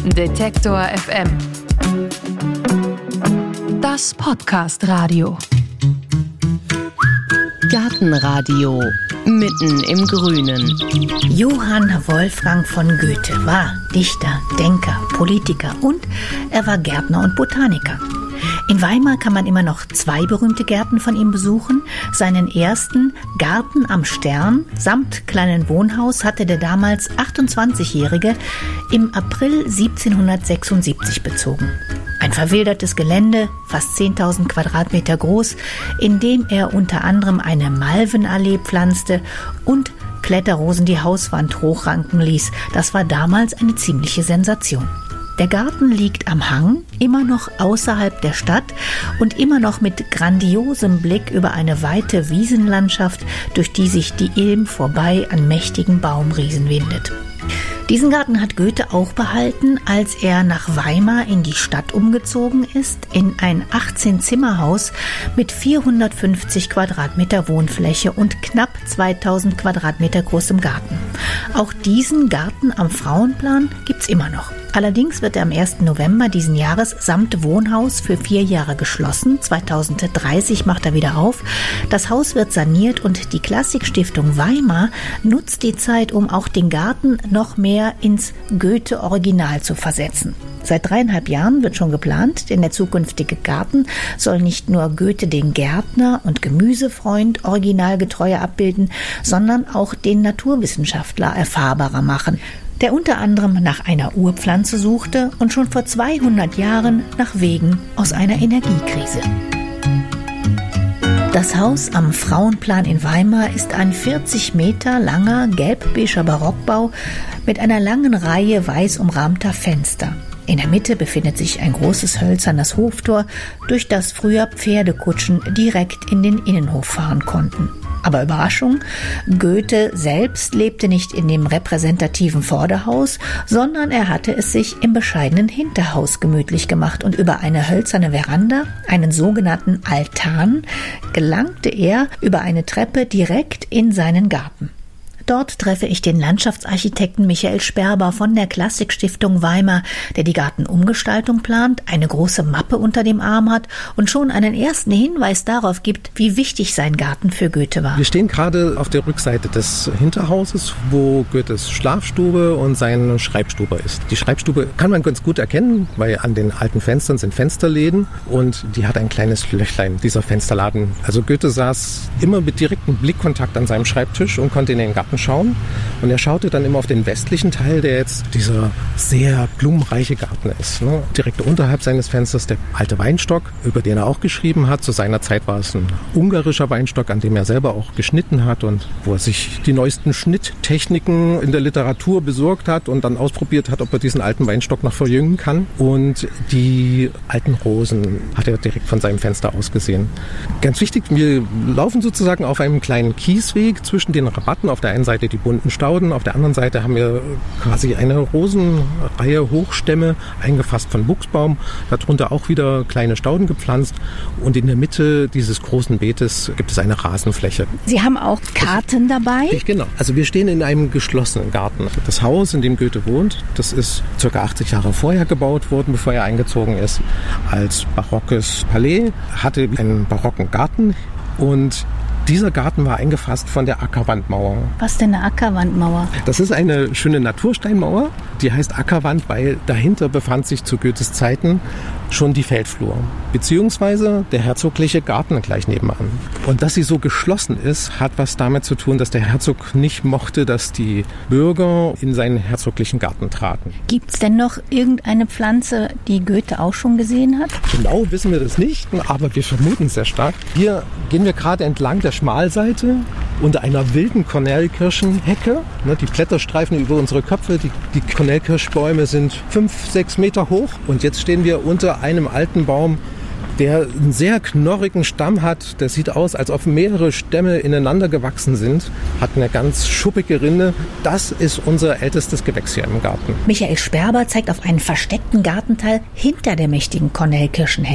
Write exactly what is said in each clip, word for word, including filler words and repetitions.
Detektor F M. Das Podcast-Radio. Gartenradio mitten im Grünen. Johann Wolfgang von Goethe war Dichter, Denker, Politiker und er war Gärtner und Botaniker. In Weimar kann man immer noch zwei berühmte Gärten von ihm besuchen. Seinen ersten, Garten am Stern, samt kleinen Wohnhaus, hatte der damals achtundzwanzigjährige im April siebzehnhundertsechsundsiebzig bezogen. Ein verwildertes Gelände, fast zehntausend Quadratmeter groß, in dem er unter anderem eine Malvenallee pflanzte und Kletterrosen die Hauswand hochranken ließ. Das war damals eine ziemliche Sensation. Der Garten liegt am Hang, immer noch außerhalb der Stadt und immer noch mit grandiosem Blick über eine weite Wiesenlandschaft, durch die sich die Ilm vorbei an mächtigen Baumriesen windet. Diesen Garten hat Goethe auch behalten, als er nach Weimar in die Stadt umgezogen ist, in ein achtzehn-Zimmer-Haus mit vierhundertfünfzig Quadratmeter Wohnfläche und knapp zweitausend Quadratmeter großem Garten. Auch diesen Garten am Frauenplan gibt's immer noch. Allerdings wird er am ersten November diesen Jahres samt Wohnhaus für vier Jahre geschlossen. zweitausenddreißig macht er wieder auf. Das Haus wird saniert und die Klassikstiftung Weimar nutzt die Zeit, um auch den Garten noch mehr ins Goethe-Original zu versetzen. Seit dreieinhalb Jahren wird schon geplant, denn der zukünftige Garten soll nicht nur Goethe den Gärtner und Gemüsefreund originalgetreuer abbilden, sondern auch den Naturwissenschaftler erfahrbarer machen, der unter anderem nach einer Urpflanze suchte und schon vor zweihundert Jahren nach Wegen aus einer Energiekrise. Das Haus am Frauenplan in Weimar ist ein vierzig Meter langer gelb-beiger Barockbau mit einer langen Reihe weiß umrahmter Fenster. In der Mitte befindet sich ein großes hölzernes Hoftor, durch das früher Pferdekutschen direkt in den Innenhof fahren konnten. Aber Überraschung, Goethe selbst lebte nicht in dem repräsentativen Vorderhaus, sondern er hatte es sich im bescheidenen Hinterhaus gemütlich gemacht und über eine hölzerne Veranda, einen sogenannten Altan, gelangte er über eine Treppe direkt in seinen Garten. Dort treffe ich den Landschaftsarchitekten Michael Sperber von der Klassikstiftung Weimar, der die Gartenumgestaltung plant, eine große Mappe unter dem Arm hat und schon einen ersten Hinweis darauf gibt, wie wichtig sein Garten für Goethe war. Wir stehen gerade auf der Rückseite des Hinterhauses, wo Goethes Schlafstube und seine Schreibstube ist. Die Schreibstube kann man ganz gut erkennen, weil an den alten Fenstern sind Fensterläden und die hat ein kleines Löchlein, dieser Fensterladen. Also Goethe saß immer mit direktem Blickkontakt an seinem Schreibtisch und konnte in den Garten schauen. Und er schaute dann immer auf den westlichen Teil, der jetzt dieser sehr blumenreiche Garten ist. Ne? Direkt unterhalb seines Fensters der alte Weinstock, über den er auch geschrieben hat. Zu seiner Zeit war es ein ungarischer Weinstock, an dem er selber auch geschnitten hat und wo er sich die neuesten Schnitttechniken in der Literatur besorgt hat und dann ausprobiert hat, ob er diesen alten Weinstock noch verjüngen kann. Und die alten Rosen hat er direkt von seinem Fenster aus gesehen. Ganz wichtig, wir laufen sozusagen auf einem kleinen Kiesweg zwischen den Rabatten. Auf der einen Seite die bunten Stauden, auf der anderen Seite haben wir quasi eine Rosenreihe Hochstämme, eingefasst von Buchsbaum, darunter auch wieder kleine Stauden gepflanzt und in der Mitte dieses großen Beetes gibt es eine Rasenfläche. Sie haben auch Karten dabei? Genau, also wir stehen in einem geschlossenen Garten. Das Haus, in dem Goethe wohnt, das ist ca. achtzig Jahre vorher gebaut worden, bevor er eingezogen ist, als barockes Palais, hatte einen barocken Garten und dieser Garten war eingefasst von der Ackerwandmauer. Was denn eine Ackerwandmauer? Das ist eine schöne Natursteinmauer, die heißt Ackerwand, weil dahinter befand sich zu Goethes Zeiten schon die Feldflur, beziehungsweise der herzogliche Garten gleich nebenan. Und dass sie so geschlossen ist, hat was damit zu tun, dass der Herzog nicht mochte, dass die Bürger in seinen herzoglichen Garten traten. Gibt es denn noch irgendeine Pflanze, die Goethe auch schon gesehen hat? Genau wissen wir das nicht, aber wir vermuten es sehr stark. Hier gehen wir gerade entlang der Schmalseite unter einer wilden Kornelkirschenhecke. Die Blätterstreifen über unsere Köpfe, die, die Kornelkirschbäume sind fünf, sechs Meter hoch. Und jetzt stehen wir unter einem alten Baum, der einen sehr knorrigen Stamm hat. Der sieht aus, als ob mehrere Stämme ineinander gewachsen sind. Hat eine ganz schuppige Rinde. Das ist unser ältestes Gewächs hier im Garten. Michael Sperber zeigt auf einen versteckten Gartenteil hinter der mächtigen Kornelkirschenhecke.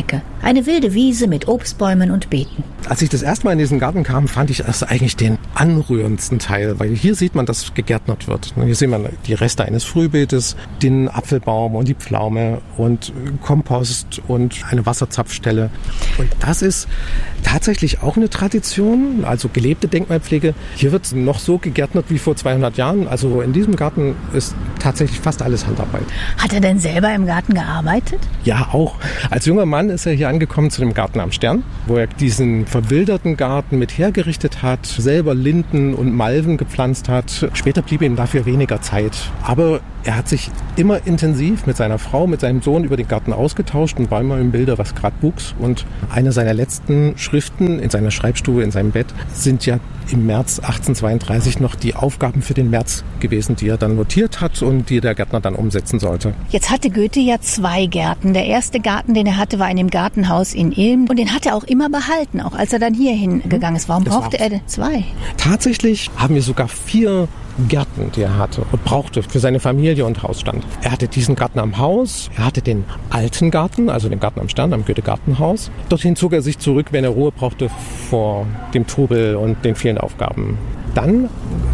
Eine wilde Wiese mit Obstbäumen und Beeten. Als ich das erste Mal in diesen Garten kam, fand ich das eigentlich den anrührendsten Teil, weil hier sieht man, dass gegärtnert wird. Hier sieht man die Reste eines Frühbeetes, den Apfelbaum und die Pflaume und Kompost und eine Wasserzapfstelle. Und das ist tatsächlich auch eine Tradition, also gelebte Denkmalpflege. Hier wird noch so gegärtnert wie vor zweihundert Jahren. Also in diesem Garten ist tatsächlich fast alles Handarbeit. Hat er denn selber im Garten gearbeitet? Ja, auch. Als junger Mann ist er hier angekommen zu dem Garten am Stern, wo er diesen verwilderten Garten mit hergerichtet hat, selber Linden und Malven gepflanzt hat. Später blieb ihm dafür weniger Zeit. Aber er hat sich immer intensiv mit seiner Frau, mit seinem Sohn über den Garten ausgetauscht und war immer im Bilde, was gerade wuchs. Und eine seiner letzten Schriften in seiner Schreibstube, in seinem Bett, sind ja im März achtzehnhundertzweiunddreißig noch die Aufgaben für den März gewesen, die er dann notiert hat und die der Gärtner dann umsetzen sollte. Jetzt hatte Goethe ja zwei Gärten. Der erste Garten, den er hatte, war in dem Gartenhaus in Ilm. Und den hat er auch immer behalten, auch als er dann hier hingegangen ist. Warum das brauchte er denn zwei? Tatsächlich haben wir sogar vier Gärten, die er hatte und brauchte für seine Familie und Hausstand. Er hatte diesen Garten am Haus, er hatte den alten Garten, also den Garten am Stern, am Goethe-Gartenhaus. Dorthin zog er sich zurück, wenn er Ruhe brauchte vor dem Trubel und den vielen Aufgaben. Dann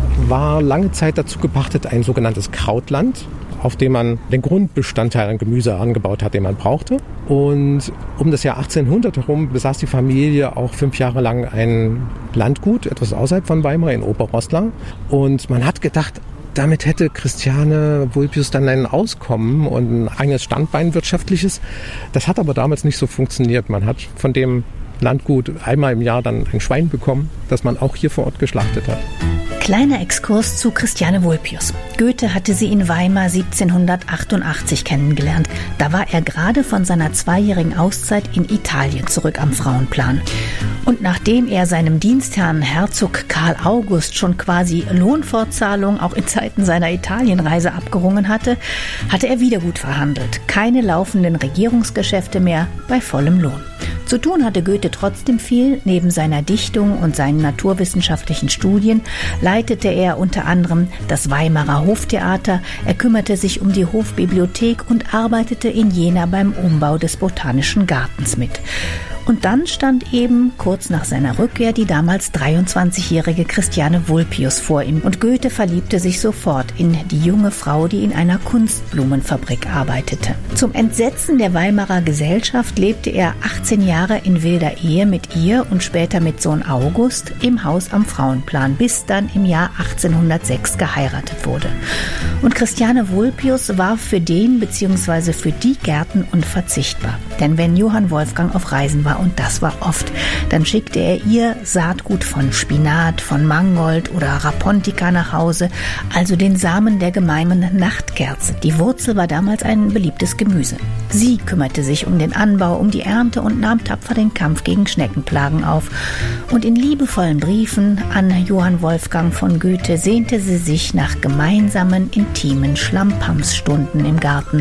war lange Zeit dazu gepachtet ein sogenanntes Krautland, auf dem man den Grundbestandteil an Gemüse angebaut hat, den man brauchte. Und um das Jahr achtzehnhundert herum besaß die Familie auch fünf Jahre lang ein Landgut, etwas außerhalb von Weimar in Oberroßlau. Und man hat gedacht, damit hätte Christiane Vulpius dann ein Auskommen und ein eigenes Standbein wirtschaftliches. Das hat aber damals nicht so funktioniert. Man hat von dem Landgut einmal im Jahr dann ein Schwein bekommen, das man auch hier vor Ort geschlachtet hat. Kleiner Exkurs zu Christiane Vulpius. Goethe hatte sie in Weimar siebzehnhundertachtundachtzig kennengelernt. Da war er gerade von seiner zweijährigen Auszeit in Italien zurück am Frauenplan. Und nachdem er seinem Dienstherrn Herzog Karl August schon quasi Lohnfortzahlung auch in Zeiten seiner Italienreise abgerungen hatte, hatte er wieder gut verhandelt. Keine laufenden Regierungsgeschäfte mehr bei vollem Lohn. Zu tun hatte Goethe trotzdem viel. Neben seiner Dichtung und seinen naturwissenschaftlichen Studien leitete er unter anderem das Weimarer Hoftheater. Er kümmerte sich um die Hofbibliothek und arbeitete in Jena beim Umbau des Botanischen Gartens mit. Und dann stand eben kurz nach seiner Rückkehr die damals dreiundzwanzigjährige Christiane Vulpius vor ihm. Und Goethe verliebte sich sofort in die junge Frau, die in einer Kunstblumenfabrik arbeitete. Zum Entsetzen der Weimarer Gesellschaft lebte er achtzehn Jahre in wilder Ehe mit ihr und später mit Sohn August im Haus am Frauenplan, bis dann im Jahr achtzehnhundertsechs geheiratet wurde. Und Christiane Vulpius war für den bzw. für die Gärten unverzichtbar. Denn wenn Johann Wolfgang auf Reisen war, und das war oft, dann schickte er ihr Saatgut von Spinat, von Mangold oder Rapontica nach Hause, also den Samen der geheimen Nachtkerze. Die Wurzel war damals ein beliebtes Gemüse. Sie kümmerte sich um den Anbau, um die Ernte und nahm tapfer den Kampf gegen Schneckenplagen auf. Und in liebevollen Briefen an Johann Wolfgang von Goethe sehnte sie sich nach gemeinsamen, intimen Schlampamsstunden im Garten.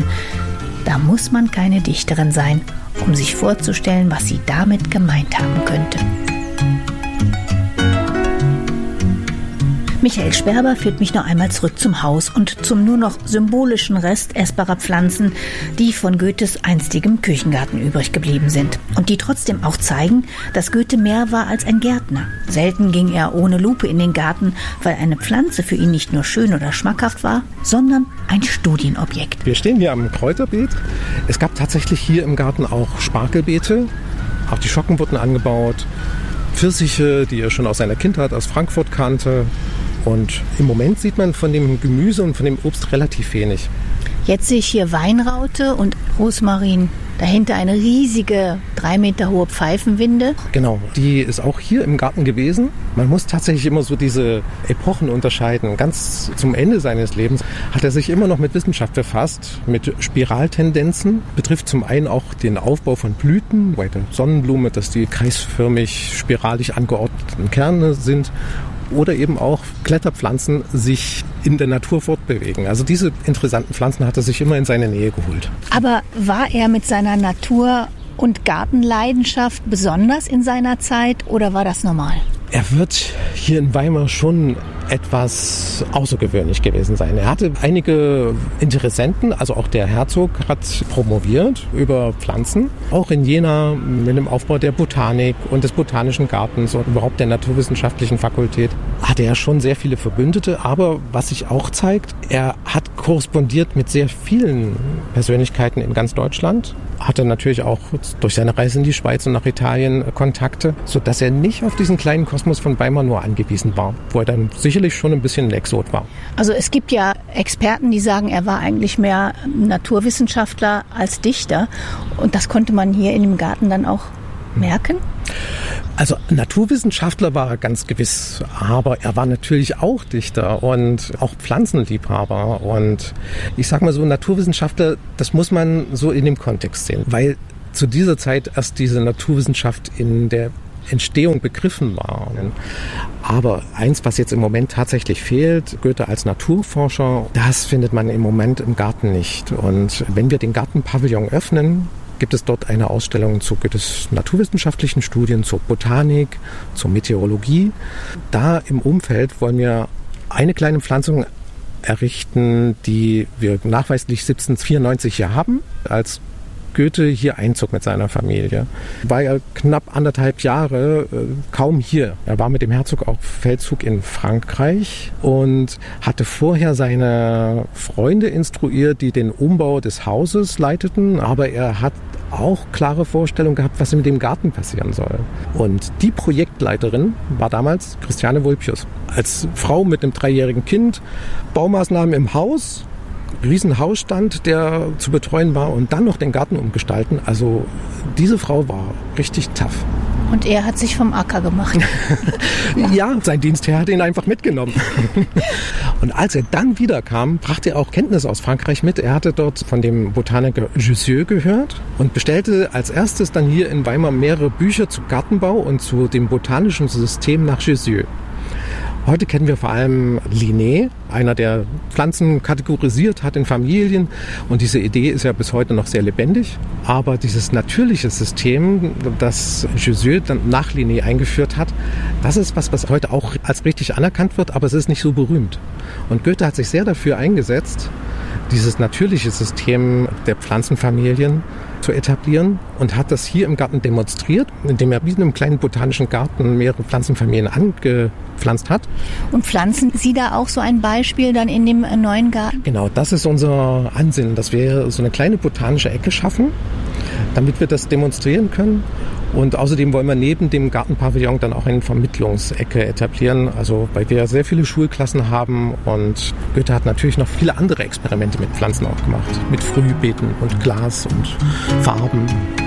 Da muss man keine Dichterin sein, um sich vorzustellen, was sie damit gemeint haben könnte. Michael Sperber führt mich noch einmal zurück zum Haus und zum nur noch symbolischen Rest essbarer Pflanzen, die von Goethes einstigem Küchengarten übrig geblieben sind und die trotzdem auch zeigen, dass Goethe mehr war als ein Gärtner. Selten ging er ohne Lupe in den Garten, weil eine Pflanze für ihn nicht nur schön oder schmackhaft war, sondern ein Studienobjekt. Wir stehen hier am Kräuterbeet. Es gab tatsächlich hier im Garten auch Spargelbeete. Auch die Schocken wurden angebaut. Pfirsiche, die er schon aus seiner Kindheit aus Frankfurt kannte. Und im Moment sieht man von dem Gemüse und von dem Obst relativ wenig. Jetzt sehe ich hier Weinraute und Rosmarin. Dahinter eine riesige, drei Meter hohe Pfeifenwinde. Genau, die ist auch hier im Garten gewesen. Man muss tatsächlich immer so diese Epochen unterscheiden. Ganz zum Ende seines Lebens hat er sich immer noch mit Wissenschaft befasst, mit Spiraltendenzen. Betrifft zum einen auch den Aufbau von Blüten, bei der Sonnenblume, dass die kreisförmig, spiralig angeordneten Kerne sind. Oder eben auch Kletterpflanzen sich in der Natur fortbewegen. Also diese interessanten Pflanzen hat er sich immer in seine Nähe geholt. Aber war er mit seiner Natur- und Gartenleidenschaft besonders in seiner Zeit oder war das normal? Er wird hier in Weimar schon etwas außergewöhnlich gewesen sein. Er hatte einige Interessenten, also auch der Herzog hat promoviert über Pflanzen, auch in Jena mit dem Aufbau der Botanik und des Botanischen Gartens und überhaupt der naturwissenschaftlichen Fakultät hatte er schon sehr viele Verbündete, aber was sich auch zeigt, er hat korrespondiert mit sehr vielen Persönlichkeiten in ganz Deutschland, hatte natürlich auch durch seine Reise in die Schweiz und nach Italien Kontakte, sodass er nicht auf diesen kleinen Kosmos von Weimar nur angewiesen war, wo er dann sicherlich schon ein bisschen ein Exot war. Also es gibt ja Experten, die sagen, er war eigentlich mehr Naturwissenschaftler als Dichter und das konnte man hier in dem Garten dann auch merken? Also Naturwissenschaftler war er ganz gewiss, aber er war natürlich auch Dichter und auch Pflanzenliebhaber. Und ich sag mal so, Naturwissenschaftler, das muss man so in dem Kontext sehen, weil zu dieser Zeit erst diese Naturwissenschaft in der Entstehung begriffen war. Aber eins, was jetzt im Moment tatsächlich fehlt, Goethe als Naturforscher, das findet man im Moment im Garten nicht. Und wenn wir den Gartenpavillon öffnen, gibt es dort eine Ausstellung zu Goethes naturwissenschaftlichen Studien, zur Botanik, zur Meteorologie. Da im Umfeld wollen wir eine kleine Pflanzung errichten, die wir nachweislich siebzehnhundertvierundneunzig hier haben, als Goethe hier einzog mit seiner Familie. War er knapp anderthalb Jahre äh, kaum hier. Er war mit dem Herzog auf Feldzug in Frankreich und hatte vorher seine Freunde instruiert, die den Umbau des Hauses leiteten, aber er hat auch klare Vorstellungen gehabt, was mit dem Garten passieren soll. Und die Projektleiterin war damals Christiane Vulpius. Als Frau mit einem dreijährigen Kind, Baumaßnahmen im Haus, Riesenhausstand, der zu betreuen war und dann noch den Garten umgestalten. Also diese Frau war richtig tough. Und er hat sich vom Acker gemacht. Ja, sein Dienstherr hat ihn einfach mitgenommen. Und als er dann wiederkam, brachte er auch Kenntnisse aus Frankreich mit. Er hatte dort von dem Botaniker Jussieu gehört und bestellte als erstes dann hier in Weimar mehrere Bücher zu Gartenbau und zu dem botanischen System nach Jussieu. Heute kennen wir vor allem Linné, einer, der Pflanzen kategorisiert hat in Familien. Und diese Idee ist ja bis heute noch sehr lebendig. Aber dieses natürliche System, das Jussieu dann nach Linné eingeführt hat, das ist was, was heute auch als richtig anerkannt wird, aber es ist nicht so berühmt. Und Goethe hat sich sehr dafür eingesetzt, dieses natürliche System der Pflanzenfamilien zu etablieren und hat das hier im Garten demonstriert, indem er wie in einem kleinen botanischen Garten mehrere Pflanzenfamilien angepflanzt hat. Und pflanzen Sie da auch so ein Beispiel dann in dem neuen Garten? Genau, das ist unser Ansinnen, dass wir so eine kleine botanische Ecke schaffen, damit wir das demonstrieren können. Und außerdem wollen wir neben dem Gartenpavillon dann auch eine Vermittlungsecke etablieren, also weil wir sehr viele Schulklassen haben und Goethe hat natürlich noch viele andere Experimente mit Pflanzen auch gemacht, mit Frühbeeten und Glas und Farben.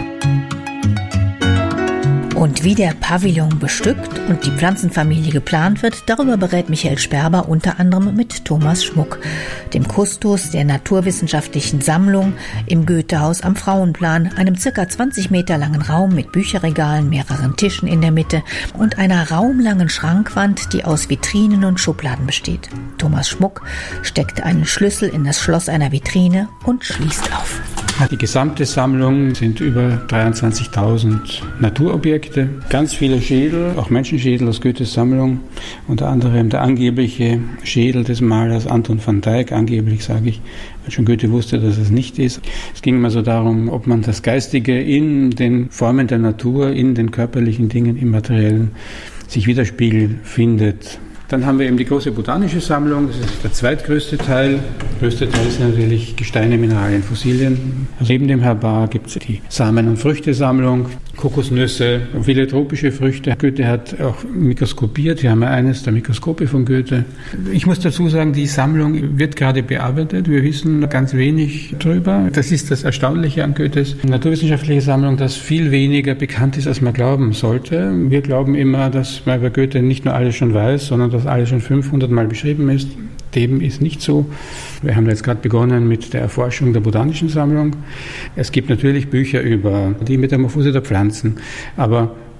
Und wie der Pavillon bestückt und die Pflanzenfamilie geplant wird, darüber berät Michael Sperber unter anderem mit Thomas Schmuck, dem Kustos der naturwissenschaftlichen Sammlung im Goethehaus am Frauenplan, einem circa zwanzig Meter langen Raum mit Bücherregalen, mehreren Tischen in der Mitte und einer raumlangen Schrankwand, die aus Vitrinen und Schubladen besteht. Thomas Schmuck steckt einen Schlüssel in das Schloss einer Vitrine und schließt auf. Die gesamte Sammlung sind über dreiundzwanzigtausend Naturobjekte, ganz viele Schädel, auch Menschenschädel aus Goethes Sammlung, unter anderem der angebliche Schädel des Malers Anton van Dyck, angeblich sage ich, weil schon Goethe wusste, dass es nicht ist. Es ging immer so darum, ob man das Geistige in den Formen der Natur, in den körperlichen Dingen, im Materiellen sich widerspiegelt findet. Dann haben wir eben die große botanische Sammlung, das ist der zweitgrößte Teil. Der größte Teil sind natürlich Gesteine, Mineralien, Fossilien. Neben dem Herbar gibt es die Samen- und Früchtesammlung, Kokosnüsse, viele tropische Früchte. Goethe hat auch mikroskopiert, hier haben wir eines der Mikroskope von Goethe. Ich muss dazu sagen, die Sammlung wird gerade bearbeitet, wir wissen ganz wenig drüber. Das ist das Erstaunliche an Goethes naturwissenschaftliche Sammlung, dass viel weniger bekannt ist, als man glauben sollte. Wir glauben immer, dass man über Goethe nicht nur alles schon weiß, sondern dass alles schon fünfhundert Mal beschrieben ist. Dem ist nicht so. Wir haben jetzt gerade begonnen mit der Erforschung der botanischen Sammlung. Es gibt natürlich Bücher über die Metamorphose der Pflanzen, aber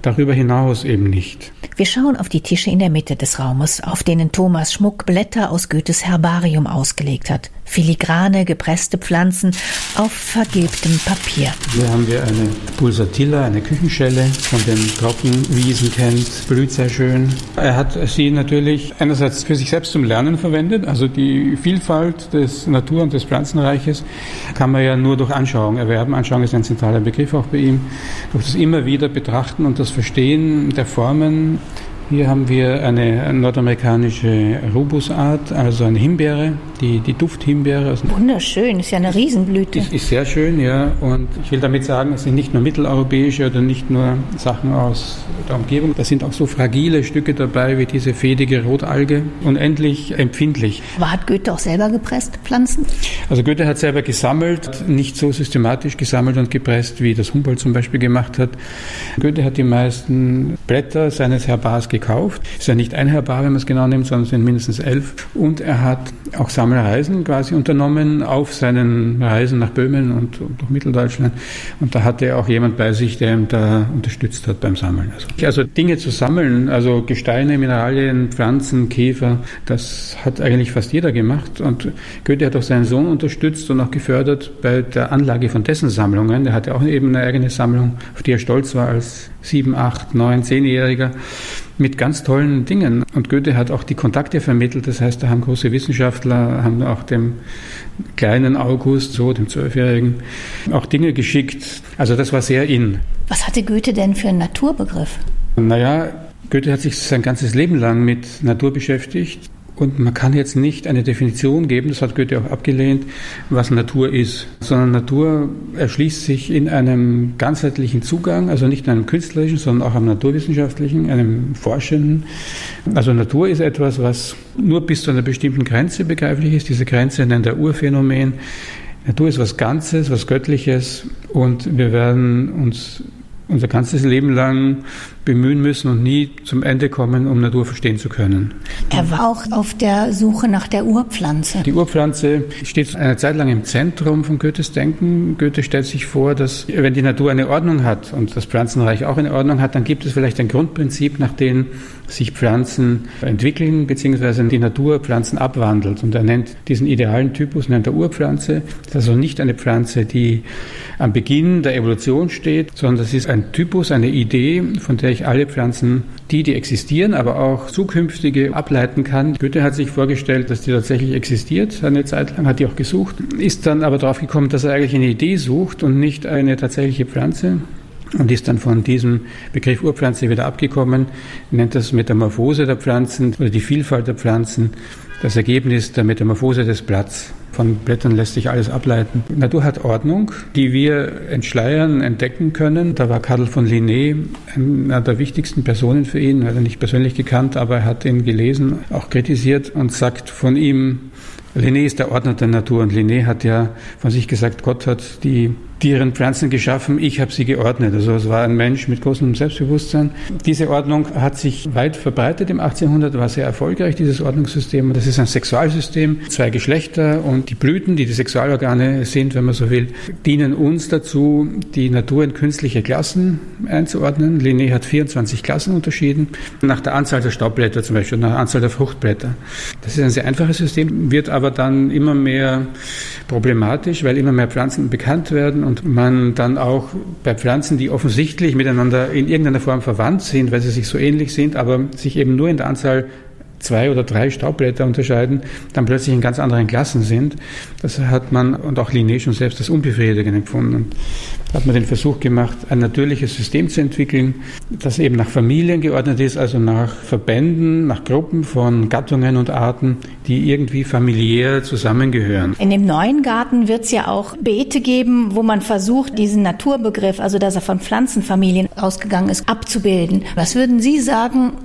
darüber hinaus eben nicht. Wir schauen auf die Tische in der Mitte des Raumes, auf denen Thomas Schmuck Blätter aus Goethes Herbarium ausgelegt hat. Filigrane, gepresste Pflanzen auf vergilbtem Papier. Hier haben wir eine Pulsatilla, eine Küchenschelle, von den Trockenwiesen kennt, blüht sehr schön. Er hat sie natürlich einerseits für sich selbst zum Lernen verwendet, also die Vielfalt des Natur- und des Pflanzenreiches kann man ja nur durch Anschauung erwerben. Anschauung ist ein zentraler Begriff auch bei ihm. Durch das immer wieder Betrachten und das Verstehen der Formen. Hier haben wir eine nordamerikanische Rubusart, also eine Himbeere, die, die Dufthimbeere. Wunderschön, ist ja eine Riesenblüte. Ist, ist sehr schön, ja. Und ich will damit sagen, es sind nicht nur mitteleuropäische oder nicht nur Sachen aus der Umgebung. Da sind auch so fragile Stücke dabei, wie diese fädige Rotalge, unendlich empfindlich. Aber hat Goethe auch selber gepresst, Pflanzen? Also Goethe hat selber gesammelt, nicht so systematisch gesammelt und gepresst, wie das Humboldt zum Beispiel gemacht hat. Goethe hat die meisten Blätter seines Herbars gekauft. Ist ja nicht ein Herbar, wenn man es genau nimmt, sondern es sind mindestens elf. Und er hat auch Sammelreisen quasi unternommen auf seinen Reisen nach Böhmen und durch Mitteldeutschland. Und da hatte er auch jemand bei sich, der ihm da unterstützt hat beim Sammeln. Also, also Dinge zu sammeln, also Gesteine, Mineralien, Pflanzen, Käfer, das hat eigentlich fast jeder gemacht. Und Goethe hat auch seinen Sohn unterstützt und auch gefördert bei der Anlage von dessen Sammlungen. Der hatte auch eben eine eigene Sammlung, auf die er stolz war als sieben, acht, neun, zehnjähriger. Mit ganz tollen Dingen. Und Goethe hat auch die Kontakte vermittelt. Das heißt, da haben große Wissenschaftler, haben auch dem kleinen August, so dem Zwölfjährigen, auch Dinge geschickt. Also das war sehr in. Was hatte Goethe denn für einen Naturbegriff? Naja, Goethe hat sich sein ganzes Leben lang mit Natur beschäftigt. Und man kann jetzt nicht eine Definition geben, das hat Goethe auch abgelehnt, was Natur ist, sondern Natur erschließt sich in einem ganzheitlichen Zugang, also nicht in einem künstlerischen, sondern auch einem naturwissenschaftlichen, einem forschenden. Also Natur ist etwas, was nur bis zu einer bestimmten Grenze begreiflich ist. Diese Grenze nennt er Urphänomen. Natur ist was Ganzes, was Göttliches und wir werden uns unser ganzes Leben lang bemühen müssen und nie zum Ende kommen, um Natur verstehen zu können. Er war auch auf der Suche nach der Urpflanze. Die Urpflanze steht eine Zeit lang im Zentrum von Goethes Denken. Goethe stellt sich vor, dass wenn die Natur eine Ordnung hat und das Pflanzenreich auch eine Ordnung hat, dann gibt es vielleicht ein Grundprinzip, nach dem sich Pflanzen entwickeln, beziehungsweise die Natur Pflanzen abwandelt. Und er nennt diesen idealen Typus, nennt er Urpflanze. Das ist also nicht eine Pflanze, die am Beginn der Evolution steht, sondern das ist ein Typus, eine Idee, von der ich alle Pflanzen, die, die existieren, aber auch zukünftige ableiten kann. Goethe hat sich vorgestellt, dass die tatsächlich existiert, eine Zeit lang, hat die auch gesucht, ist dann aber darauf gekommen, dass er eigentlich eine Idee sucht und nicht eine tatsächliche Pflanze. Und ist dann von diesem Begriff Urpflanze wieder abgekommen, nennt das Metamorphose der Pflanzen oder die Vielfalt der Pflanzen, das Ergebnis der Metamorphose des Blatts. Von Blättern lässt sich alles ableiten. Natur hat Ordnung, die wir entschleiern, entdecken können. Da war Karl von Linné einer der wichtigsten Personen für ihn, er hat ihn nicht persönlich gekannt, aber er hat ihn gelesen, auch kritisiert und sagt von ihm, Linné ist der Ordner der Natur und Linné hat ja von sich gesagt, Gott hat die Tiere und Pflanzen geschaffen, ich habe sie geordnet. Also es war ein Mensch mit großem Selbstbewusstsein. Diese Ordnung hat sich weit verbreitet im achtzehnhundert, war sehr erfolgreich, dieses Ordnungssystem. Das ist ein Sexualsystem, zwei Geschlechter und die Blüten, die die Sexualorgane sind, wenn man so will, dienen uns dazu, die Natur in künstliche Klassen einzuordnen. Linné hat vierundzwanzig Klassen unterschieden, nach der Anzahl der Staubblätter zum Beispiel, nach der Anzahl der Fruchtblätter. Das ist ein sehr einfaches System, wird aber dann immer mehr problematisch, weil immer mehr Pflanzen bekannt werden und man dann auch bei Pflanzen, die offensichtlich miteinander in irgendeiner Form verwandt sind, weil sie sich so ähnlich sind, aber sich eben nur in der Anzahl zwei oder drei Staubblätter unterscheiden, dann plötzlich in ganz anderen Klassen sind. Das hat man, und auch Linné schon selbst, als unbefriedigend empfunden. Und da hat man den Versuch gemacht, ein natürliches System zu entwickeln, das eben nach Familien geordnet ist, also nach Verbänden, nach Gruppen von Gattungen und Arten, die irgendwie familiär zusammengehören. In dem neuen Garten wird es ja auch Beete geben, wo man versucht, diesen Naturbegriff, also dass er von Pflanzenfamilien ausgegangen ist, abzubilden. Was würden Sie sagen,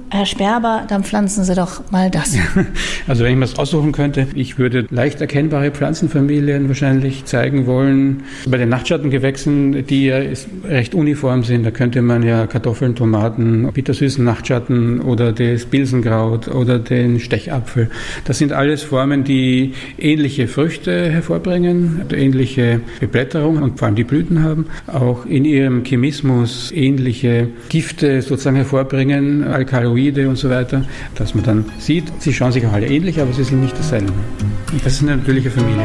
Herr Sperber, dann pflanzen Sie doch mal das. Also wenn ich mir das aussuchen könnte, ich würde leicht erkennbare Pflanzenfamilien wahrscheinlich zeigen wollen. Bei den Nachtschattengewächsen, die ja recht uniform sind, da könnte man ja Kartoffeln, Tomaten, bittersüßen Nachtschatten oder das Bilsenkraut oder den Stechapfel. Das sind alles Formen, die ähnliche Früchte hervorbringen, ähnliche Beblätterung und vor allem die Blüten haben, auch in ihrem Chemismus ähnliche Gifte sozusagen hervorbringen, Alkaloide und so weiter, dass man dann sieht, sie schauen sich auch alle ähnlich, aber sie sind nicht dasselbe. Und das ist eine natürliche Familie.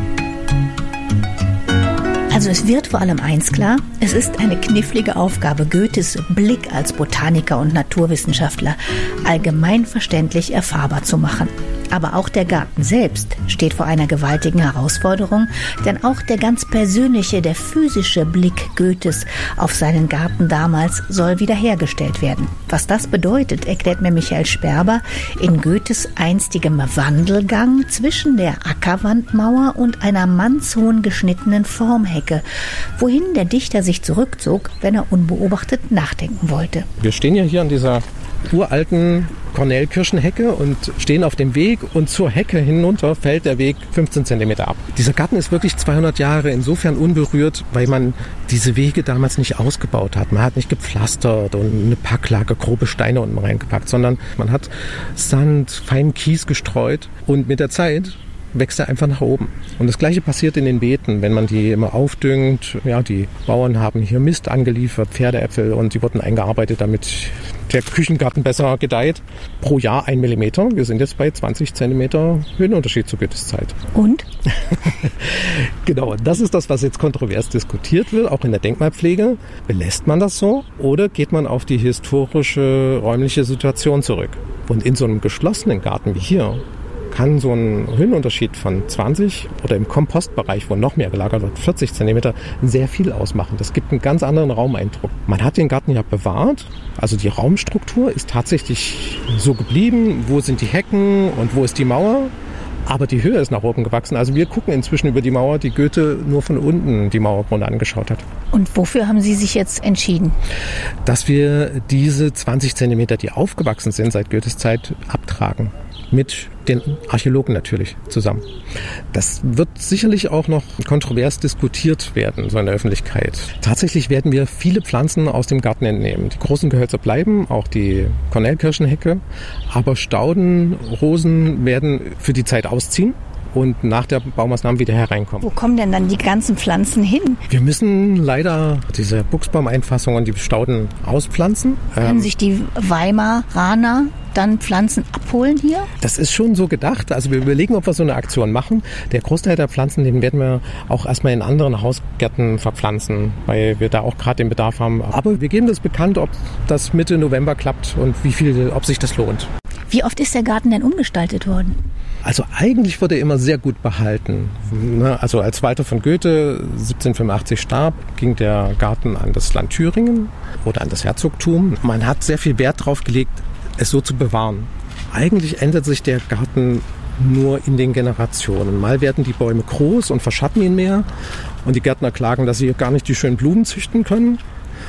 Also es wird vor allem eins klar, es ist eine knifflige Aufgabe, Goethes Blick als Botaniker und Naturwissenschaftler allgemein verständlich erfahrbar zu machen. Aber auch der Garten selbst steht vor einer gewaltigen Herausforderung, denn auch der ganz persönliche, der physische Blick Goethes auf seinen Garten damals soll wiederhergestellt werden. Was das bedeutet, erklärt mir Michael Sperber in Goethes einstigem Wandelgang zwischen der Ackerwandmauer und einer mannshohen geschnittenen Formhecke, wohin der Dichter sich zurückzog, wenn er unbeobachtet nachdenken wollte. Wir stehen ja hier an dieser uralten Kornelkirschenhecke und stehen auf dem Weg und zur Hecke hinunter fällt der Weg fünfzehn Zentimeter ab. Dieser Garten ist wirklich zweihundert Jahre insofern unberührt, weil man diese Wege damals nicht ausgebaut hat. Man hat nicht gepflastert und eine Packlage, grobe Steine unten reingepackt, sondern man hat Sand, feinen Kies gestreut und mit der Zeit wächst er einfach nach oben. Und das Gleiche passiert in den Beeten, wenn man die immer aufdüngt. Ja, die Bauern haben hier Mist angeliefert, Pferdeäpfel, und die wurden eingearbeitet, damit der Küchengarten besser gedeiht. Pro Jahr ein Millimeter. Wir sind jetzt bei zwanzig Zentimeter Höhenunterschied zu Goethes Zeit. Und? Genau, das ist das, was jetzt kontrovers diskutiert wird, auch in der Denkmalpflege. Belässt man das so oder geht man auf die historische, räumliche Situation zurück? Und in so einem geschlossenen Garten wie hier kann so ein Höhenunterschied von zwanzig oder im Kompostbereich, wo noch mehr gelagert wird, vierzig Zentimeter, sehr viel ausmachen. Das gibt einen ganz anderen Raumeindruck. Man hat den Garten ja bewahrt, also die Raumstruktur ist tatsächlich so geblieben. Wo sind die Hecken und wo ist die Mauer? Aber die Höhe ist nach oben gewachsen. Also wir gucken inzwischen über die Mauer, die Goethe nur von unten die Mauergründe angeschaut hat. Und wofür haben Sie sich jetzt entschieden? Dass wir diese zwanzig Zentimeter, die aufgewachsen sind seit Goethes Zeit, abtragen. Mit den Archäologen natürlich zusammen. Das wird sicherlich auch noch kontrovers diskutiert werden, so in der Öffentlichkeit. Tatsächlich werden wir viele Pflanzen aus dem Garten entnehmen. Die großen Gehölze bleiben, auch die Kornelkirschenhecke, aber Stauden, Rosen werden für die Zeit ausziehen und nach der Baumaßnahme wieder hereinkommen. Wo kommen denn dann die ganzen Pflanzen hin? Wir müssen leider diese Buchsbaumeinfassung und die Stauden auspflanzen. Können ähm, sich die Weimaraner dann Pflanzen abholen hier? Das ist schon so gedacht. Also wir überlegen, ob wir so eine Aktion machen. Der Großteil der Pflanzen, den werden wir auch erstmal in anderen Hausgärten verpflanzen, weil wir da auch gerade den Bedarf haben. Aber wir geben das bekannt, ob das Mitte November klappt und wie viel, ob sich das lohnt. Wie oft ist der Garten denn umgestaltet worden? Also eigentlich wurde er immer sehr gut behalten. Also als Walter von Goethe siebzehnhundertfünfundachtzig starb, ging der Garten an das Land Thüringen oder an das Herzogtum. Man hat sehr viel Wert darauf gelegt, es so zu bewahren. Eigentlich ändert sich der Garten nur in den Generationen. Mal werden die Bäume groß und verschatten ihn mehr und die Gärtner klagen, dass sie gar nicht die schönen Blumen züchten können.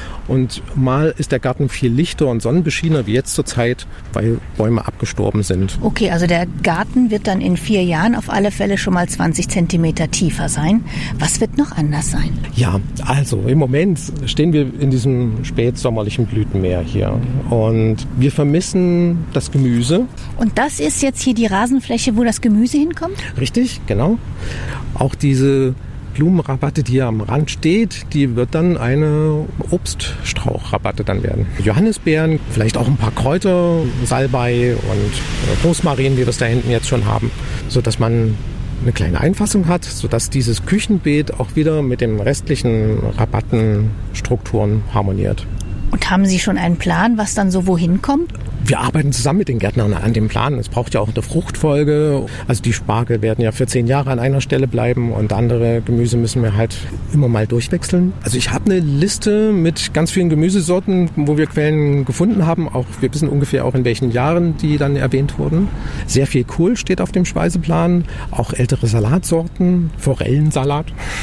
Und mal ist der Garten viel lichter und sonnenbeschiedener wie jetzt zur Zeit, weil Bäume abgestorben sind. Okay, also der Garten wird dann in vier Jahren auf alle Fälle schon mal zwanzig Zentimeter tiefer sein. Was wird noch anders sein? Ja, also im Moment stehen wir in diesem spätsommerlichen Blütenmeer hier und wir vermissen das Gemüse. Und das ist jetzt hier die Rasenfläche, wo das Gemüse hinkommt? Richtig, genau. Auch diese Blumenrabatte, die hier am Rand steht, die wird dann eine Obststrauchrabatte dann werden. Johannisbeeren, vielleicht auch ein paar Kräuter, Salbei und Rosmarin, wie wir es da hinten jetzt schon haben, sodass man eine kleine Einfassung hat, sodass dieses Küchenbeet auch wieder mit den restlichen Rabattenstrukturen harmoniert. Und haben Sie schon einen Plan, was dann so wohin kommt? Wir arbeiten zusammen mit den Gärtnern an dem Plan. Es braucht ja auch eine Fruchtfolge. Also die Spargel werden ja für zehn Jahre an einer Stelle bleiben und andere Gemüse müssen wir halt immer mal durchwechseln. Also ich habe eine Liste mit ganz vielen Gemüsesorten, wo wir Quellen gefunden haben. Auch wir wissen ungefähr auch in welchen Jahren die dann erwähnt wurden. Sehr viel Kohl steht auf dem Speiseplan. Auch ältere Salatsorten, Forellensalat.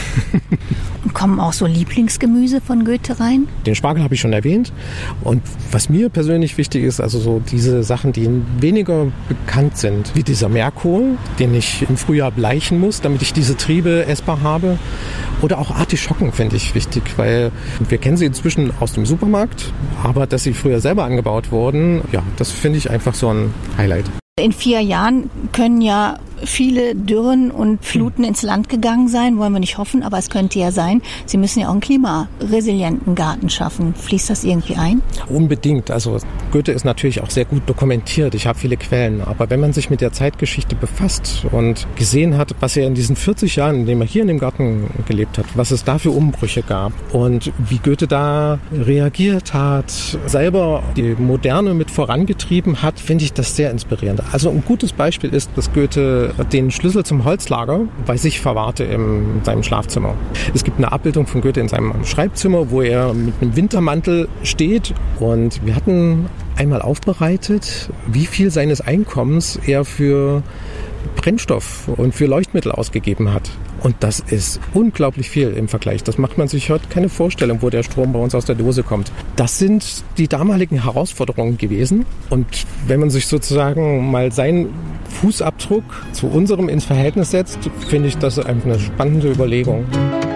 Und kommen auch so Lieblingsgemüse von Goethe rein? Den Spargel habe ich schon erwähnt. Und was mir persönlich wichtig ist, also so so diese Sachen, die weniger bekannt sind, wie dieser Merkur, den ich im Frühjahr bleichen muss, damit ich diese Triebe essbar habe. Oder auch Artischocken finde ich wichtig, weil wir kennen sie inzwischen aus dem Supermarkt, aber dass sie früher selber angebaut wurden, ja, das finde ich einfach so ein Highlight. In vier Jahren können ja viele Dürren und Fluten ins Land gegangen sein, wollen wir nicht hoffen, aber es könnte ja sein. Sie müssen ja auch einen klimaresilienten Garten schaffen. Fließt das irgendwie ein? Unbedingt. Also Goethe ist natürlich auch sehr gut dokumentiert. Ich habe viele Quellen. Aber wenn man sich mit der Zeitgeschichte befasst und gesehen hat, was er in diesen vierzig Jahren, in denen er hier in dem Garten gelebt hat, was es da für Umbrüche gab und wie Goethe da reagiert hat, selber die Moderne mit vorangetrieben hat, finde ich das sehr inspirierend. Also ein gutes Beispiel ist, dass Goethe den Schlüssel zum Holzlager bei sich verwahrte in seinem Schlafzimmer. Es gibt eine Abbildung von Goethe in seinem Schreibzimmer, wo er mit einem Wintermantel steht. Und wir hatten einmal aufbereitet, wie viel seines Einkommens er für Brennstoff und für Leuchtmittel ausgegeben hat. Und das ist unglaublich viel im Vergleich. Das macht man sich heute keine Vorstellung, wo der Strom bei uns aus der Dose kommt. Das sind die damaligen Herausforderungen gewesen. Und wenn man sich sozusagen mal seinen Fußabdruck zu unserem ins Verhältnis setzt, finde ich das eine spannende Überlegung.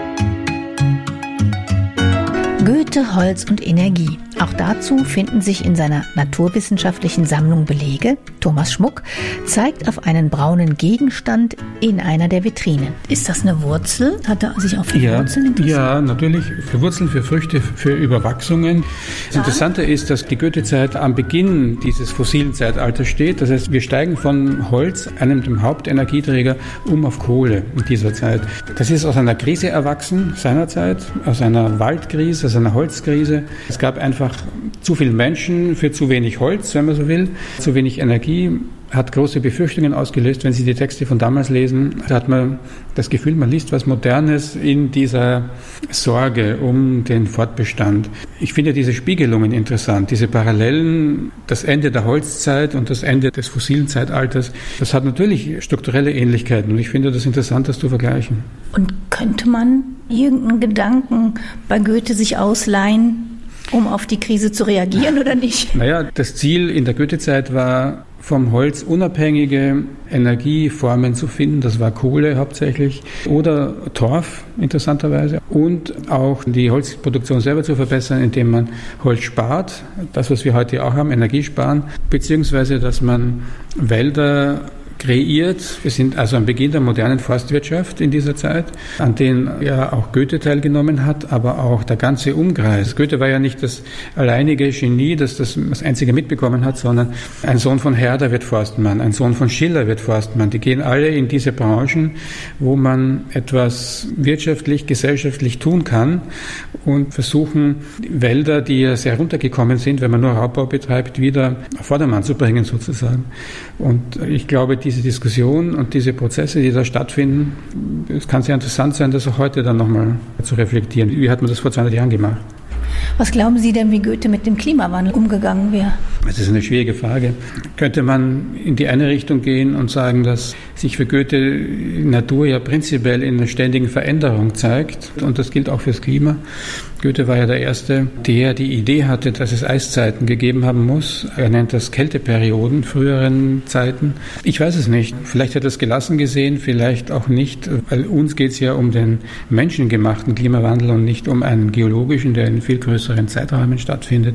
Goethe, Holz und Energie. Auch dazu finden sich in seiner naturwissenschaftlichen Sammlung Belege. Thomas Schmuck zeigt auf einen braunen Gegenstand in einer der Vitrinen. Ist das eine Wurzel? Hat er sich auch für ja, Wurzeln interessiert? Ja, natürlich. Für Wurzeln, für Früchte, für Überwachsungen. Das Interessante ist, dass die Goethezeit am Beginn dieses fossilen Zeitalters steht. Das heißt, wir steigen von Holz, einem dem Hauptenergieträger, um auf Kohle in dieser Zeit. Das ist aus einer Krise erwachsen seinerzeit, aus einer Waldkrise, aus einer Holzkrise. Es gab einfach zu viele Menschen für zu wenig Holz, wenn man so will, zu wenig Energie, hat große Befürchtungen ausgelöst. Wenn Sie die Texte von damals lesen, da hat man das Gefühl, man liest was Modernes in dieser Sorge um den Fortbestand. Ich finde diese Spiegelungen interessant, diese Parallelen, das Ende der Holzzeit und das Ende des fossilen Zeitalters. Das hat natürlich strukturelle Ähnlichkeiten und ich finde das interessant, das zu vergleichen. Und könnte man irgendeinen Gedanken bei Goethe sich ausleihen, um auf die Krise zu reagieren oder nicht? Naja, das Ziel in der Goethezeit war, vom Holz unabhängige Energieformen zu finden. Das war Kohle hauptsächlich oder Torf, interessanterweise. Und auch die Holzproduktion selber zu verbessern, indem man Holz spart. Das, was wir heute auch haben, Energie sparen. Beziehungsweise, dass man Wälder kreiert. Wir sind also am Beginn der modernen Forstwirtschaft in dieser Zeit, an denen ja auch Goethe teilgenommen hat, aber auch der ganze Umkreis. Goethe war ja nicht das alleinige Genie, das das, das einzige mitbekommen hat, sondern ein Sohn von Herder wird Forstmann, ein Sohn von Schiller wird Forstmann. Die gehen alle in diese Branchen, wo man etwas wirtschaftlich, gesellschaftlich tun kann und versuchen, Wälder, die ja sehr runtergekommen sind, wenn man nur Raubbau betreibt, wieder auf Vordermann zu bringen sozusagen. Und ich glaube, die Diese Diskussion und diese Prozesse, die da stattfinden, es kann sehr interessant sein, das auch heute dann nochmal zu reflektieren. Wie hat man das vor zweihundert Jahren gemacht? Was glauben Sie denn, wie Goethe mit dem Klimawandel umgegangen wäre? Das ist eine schwierige Frage. Könnte man in die eine Richtung gehen und sagen, dass sich für Goethe Natur ja prinzipiell in einer ständigen Veränderung zeigt und das gilt auch fürs Klima. Goethe war ja der Erste, der die Idee hatte, dass es Eiszeiten gegeben haben muss. Er nennt das Kälteperioden, früheren Zeiten. Ich weiß es nicht. Vielleicht hat er es gelassen gesehen, vielleicht auch nicht, weil uns geht es ja um den menschengemachten Klimawandel und nicht um einen geologischen, der in viel größeren Zeiträumen stattfindet.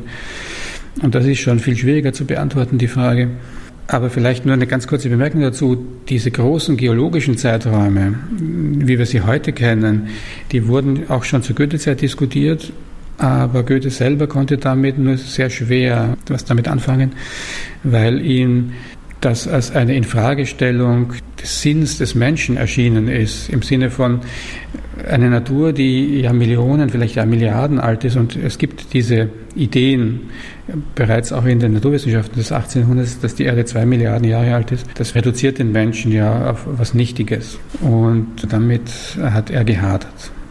Und das ist schon viel schwieriger zu beantworten, die Frage. Aber vielleicht nur eine ganz kurze Bemerkung dazu. Diese großen geologischen Zeiträume, wie wir sie heute kennen, die wurden auch schon zur Goethezeit diskutiert. Aber Goethe selber konnte damit nur sehr schwer was damit anfangen, weil ihm das als eine Infragestellung des Sinns des Menschen erschienen ist, im Sinne von einer Natur, die ja Millionen, vielleicht ja Milliarden alt ist und es gibt diese Ideen bereits auch in den Naturwissenschaften des achtzehnten Jahrhunderts, dass die Erde zwei Milliarden Jahre alt ist. Das reduziert den Menschen ja auf was Nichtiges und damit hat er gehadert.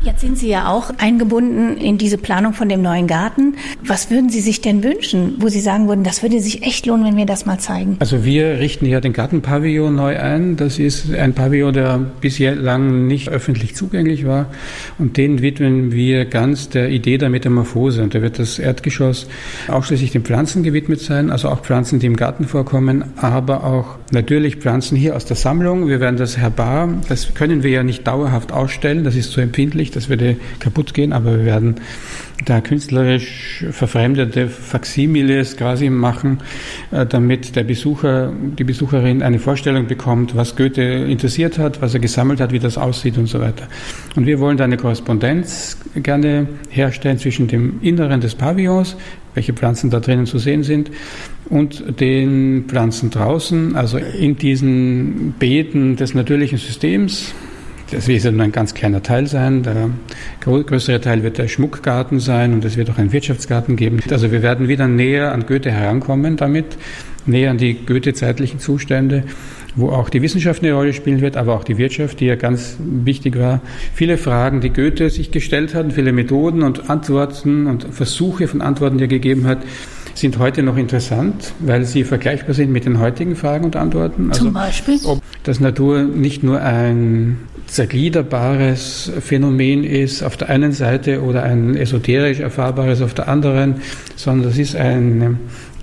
Jetzt sind Sie ja auch eingebunden in diese Planung von dem neuen Garten. Was würden Sie sich denn wünschen, wo Sie sagen würden, das würde sich echt lohnen, wenn wir das mal zeigen? Also wir richten ja den Gartenpavillon neu ein. Das ist ein Pavillon, der bislang nicht öffentlich zugänglich war. Und den widmen wir ganz der Idee der Metamorphose. Und da wird das Erdgeschoss ausschließlich den Pflanzen gewidmet sein, also auch Pflanzen, die im Garten vorkommen, aber auch natürlich Pflanzen hier aus der Sammlung. Wir werden das Herbar, das können wir ja nicht dauerhaft ausstellen, das ist zu empfindlich, das würde kaputt gehen, aber wir werden da künstlerisch verfremdete Faksimiles quasi machen, damit der Besucher, die Besucherin eine Vorstellung bekommt, was Goethe interessiert hat, was er gesammelt hat, wie das aussieht und so weiter. Und wir wollen da eine Korrespondenz gerne herstellen zwischen dem Inneren des Pavillons, welche Pflanzen da drinnen zu sehen sind, und den Pflanzen draußen, also in diesen Beeten des natürlichen Systems. Das wird nur ein ganz kleiner Teil sein. Der größere Teil wird der Schmuckgarten sein und es wird auch einen Wirtschaftsgarten geben. Also wir werden wieder näher an Goethe herankommen damit, näher an die Goethe-zeitlichen Zustände, wo auch die Wissenschaft eine Rolle spielen wird, aber auch die Wirtschaft, die ja ganz wichtig war. Viele Fragen, die Goethe sich gestellt hat, viele Methoden und Antworten und Versuche von Antworten, die er gegeben hat, sind heute noch interessant, weil sie vergleichbar sind mit den heutigen Fragen und Antworten. Also, zum Beispiel? Ob das Natur nicht nur ein zergliederbares Phänomen ist auf der einen Seite oder ein esoterisch erfahrbares auf der anderen, sondern das ist ein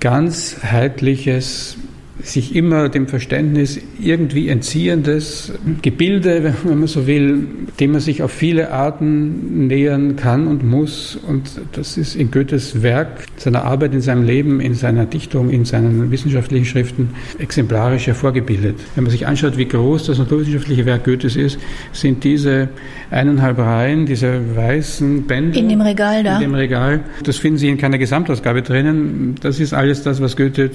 ganzheitliches, sich immer dem Verständnis irgendwie entziehendes Gebilde, wenn man so will, dem man sich auf viele Arten nähern kann und muss. Und das ist in Goethes Werk, seiner Arbeit, in seinem Leben, in seiner Dichtung, in seinen wissenschaftlichen Schriften exemplarisch hervorgebildet. Wenn man sich anschaut, wie groß das naturwissenschaftliche Werk Goethes ist, sind diese eineinhalb Reihen, diese weißen Bände in dem Regal da. In dem Regal. Das finden Sie in keiner Gesamtausgabe drinnen. Das ist alles das, was Goethe